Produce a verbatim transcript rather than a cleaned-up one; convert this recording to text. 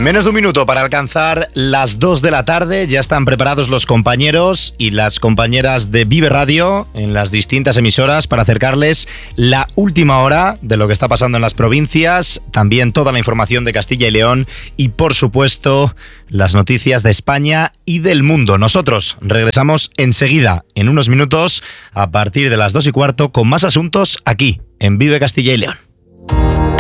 Menos de un minuto para alcanzar las dos de la tarde. Ya están preparados los compañeros y las compañeras de Vive Radio en las distintas emisoras para acercarles la última hora de lo que está pasando en las provincias, también toda la información de Castilla y León y, por supuesto, las noticias de España y del mundo. Nosotros regresamos enseguida, en unos minutos, a partir de las dos y cuarto, con más asuntos aquí, en Vive Castilla y León.